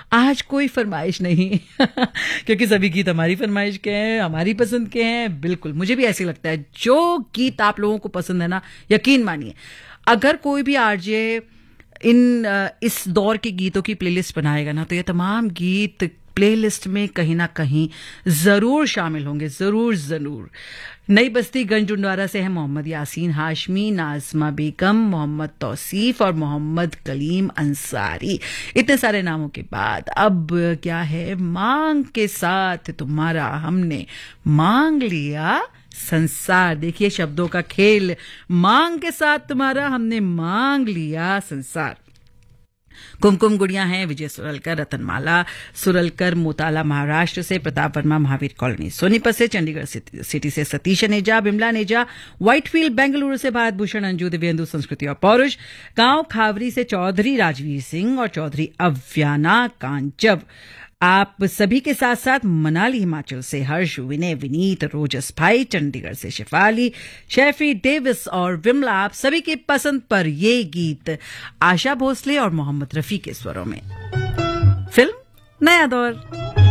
आज कोई फरमाइश नहीं क्योंकि सभी गीत हमारी फरमाइश के हैं, हमारी पसंद के हैं। बिल्कुल, मुझे भी ऐसे लगता है। जो गीत आप लोगों को पसंद है ना, यकीन मानिए, अगर कोई भी आरजे इस दौर के गीतों की प्लेलिस्ट बनाएगा ना, तो ये तमाम गीत प्लेलिस्ट में कहीं ना कहीं जरूर शामिल होंगे। जरूर। नई बस्ती गंजडुंडवारा से है मोहम्मद यासीन हाशमी, नाजमा बेगम, मोहम्मद तौसीफ और मोहम्मद कलीम अंसारी। इतने सारे नामों के बाद अब क्या है, मांग के साथ तुम्हारा हमने मांग लिया संसार। देखिए शब्दों का खेल, मांग के साथ तुम्हारा हमने मांग लिया संसार। कुमकुम गुड़िया हैं विजय सुरलकर, रतनमाला सुरलकर मोताला महाराष्ट्र से, प्रताप वर्मा महावीर कॉलोनी सोनीपत से, चंडीगढ़ सिटी से सतीश नेजा, बिमला नेजा, व्हाइटफील्ड बेंगलुरु से भारत भूषण अंजू, दिव्येंदु संस्कृति और पौरुष, गांव खावरी से चौधरी राजवीर सिंह और चौधरी अव्याना कांचव। आप सभी के साथ साथ मनाली हिमाचल से हर्ष, विनय, विनीत, रोजस भाई, चंडीगढ़ से शिफाली, शेफी डेविस और विमला, आप सभी की पसंद पर ये गीत आशा भोसले और मोहम्मद रफी के स्वरों में। फिल्म नया दौर।